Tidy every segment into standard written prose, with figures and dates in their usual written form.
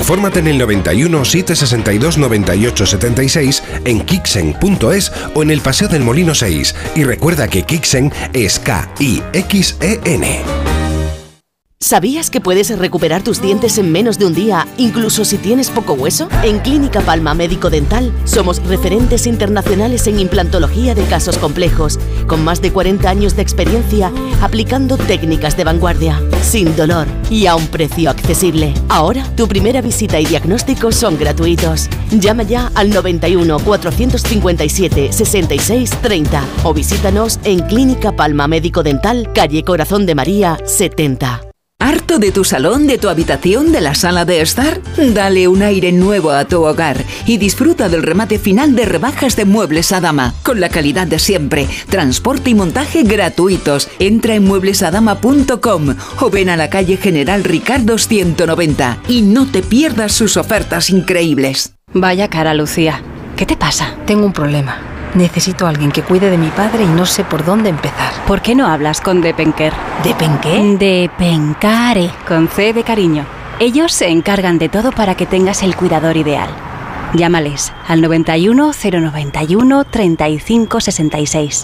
Infórmate en el 91 762 98 76, en Kixen.es o en el Paseo del Molino 6. Y recuerda que Kixen es K-I-X-E-N. ¿Sabías que puedes recuperar tus dientes en menos de un día, incluso si tienes poco hueso? En Clínica Palma Médico Dental somos referentes internacionales en implantología de casos complejos, con más de 40 años de experiencia aplicando técnicas de vanguardia, sin dolor y a un precio accesible. Ahora, tu primera visita y diagnóstico son gratuitos. Llama ya al 91 457 66 30 o visítanos en Clínica Palma Médico Dental, calle Corazón de María 70. ¿Harto de tu salón, de tu habitación, de la sala de estar? Dale un aire nuevo a tu hogar y disfruta del remate final de rebajas de Muebles Adama, con la calidad de siempre, transporte y montaje gratuitos. Entra en mueblesadama.com o ven a la calle General Ricardo 190 y no te pierdas sus ofertas increíbles. Vaya cara, Lucía. ¿Qué te pasa? Tengo un problema. Necesito a alguien que cuide de mi padre y no sé por dónde empezar. ¿Por qué no hablas con Depenker? ¿Depenqué? Depencare, con C de cariño. Ellos se encargan de todo para que tengas el cuidador ideal. Llámales al 91 091 35 66.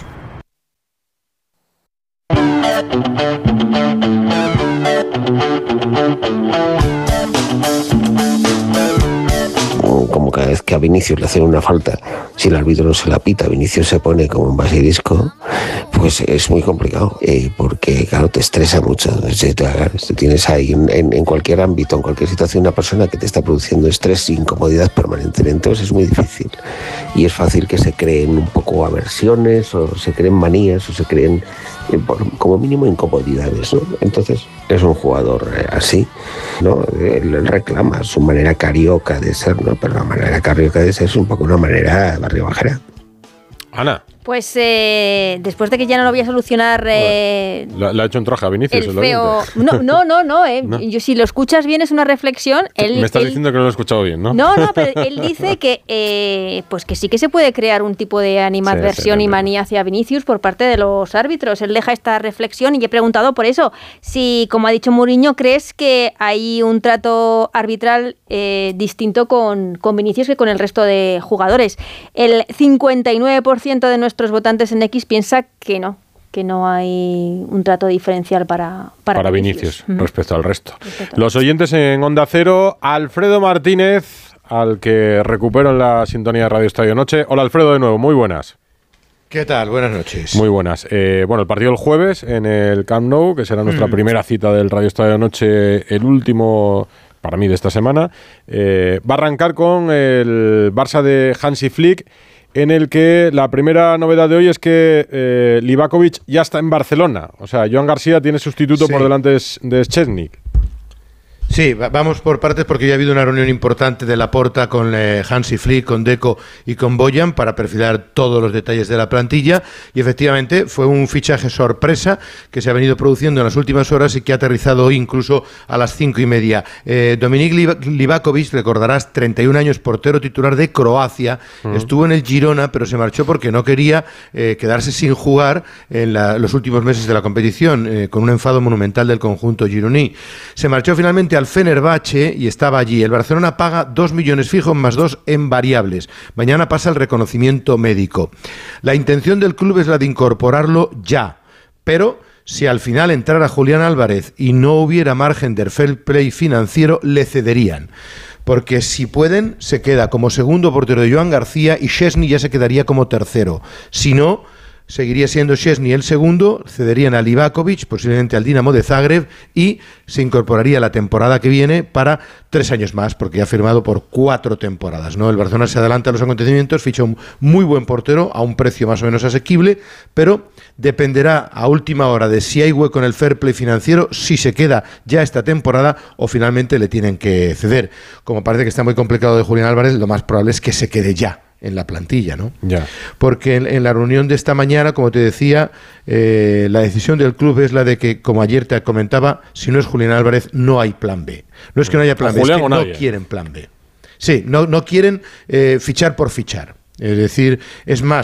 Como cada vez que a Vinicius le hacen una falta, si el árbitro no se la pita, Vinicius se pone como un basilisco, pues es muy complicado, porque claro, te estresa mucho. Te tienes ahí en cualquier ámbito, en cualquier situación, una persona que te está produciendo estrés e incomodidad permanentemente, pues es muy difícil. Y es fácil que se creen un poco aversiones, o se creen manías, o se creen como mínimo incomodidades, ¿no? Entonces es un jugador así, ¿no? Él reclama su manera carioca de ser, ¿no? Pero la manera carioca de ser es un poco una manera barrio bajera. Ana. Pues después de que ya no lo voy a solucionar... Le ha hecho un traje a Vinicius. El feo... No. Yo, si lo escuchas bien, es una reflexión. Me estás diciendo que no lo he escuchado bien, ¿no? No, pero él dice que pues que sí que se puede crear un tipo de animadversión y manía hacia Vinicius por parte de los árbitros. Él deja esta reflexión y he preguntado por eso. Si, como ha dicho Mourinho, ¿crees que hay un trato arbitral distinto con Vinicius que con el resto de jugadores? El 59% de nuestros votantes en X piensa que no hay un trato diferencial para Vinicius respecto al resto. Los oyentes en Onda Cero, Alfredo Martínez, al que recupero en la sintonía de Radio Estadio Noche. Hola Alfredo, de nuevo, muy buenas. ¿Qué tal? Buenas noches. Muy buenas. Bueno, el partido el jueves en el Camp Nou, que será nuestra primera cita del Radio Estadio Noche, el último para mí de esta semana, va a arrancar con el Barça de Hansi Flick, en el que la primera novedad de hoy es que Livakovic ya está en Barcelona. O sea, Joan García tiene sustituto por delante de Szczęsny. Sí, vamos por partes porque ya ha habido una reunión importante de Laporta con Hansi Flick, con Deco y con Bojan para perfilar todos los detalles de la plantilla, y efectivamente fue un fichaje sorpresa que se ha venido produciendo en las últimas horas y que ha aterrizado hoy incluso a las 5:30. Dominik Livakovic, recordarás, 31 años, portero titular de Croacia, estuvo en el Girona pero se marchó porque no quería quedarse sin jugar en los últimos meses de la competición, con un enfado monumental del conjunto gironí. Se marchó finalmente al Fenerbahce y estaba allí. El Barcelona paga 2 millones fijos más 2 en variables. Mañana pasa el reconocimiento médico. La intención del club es la de incorporarlo ya, pero si al final entrara Julián Álvarez y no hubiera margen de fair play financiero, le cederían. Porque si pueden, se queda como segundo portero de Joan García y Szczęsny ya se quedaría como tercero. Si no, seguiría siendo Szczęsny el segundo, cederían a Livakovic, posiblemente al Dinamo de Zagreb, y se incorporaría la temporada que viene para 3 años más, porque ya ha firmado por 4 temporadas, ¿no? El Barcelona se adelanta a los acontecimientos, ficha un muy buen portero a un precio más o menos asequible, pero dependerá a última hora de si hay hueco en el fair play financiero, si se queda ya esta temporada o finalmente le tienen que ceder. Como parece que está muy complicado de Julián Álvarez, lo más probable es que se quede ya en la plantilla, ¿no? Ya. Porque en la reunión de esta mañana, como te decía, la decisión del club es la de que, como ayer te comentaba, si no es Julián Álvarez, no hay plan B. No es que no haya plan B, es que no quieren plan B. Sí, no quieren fichar por fichar. Es decir, es más,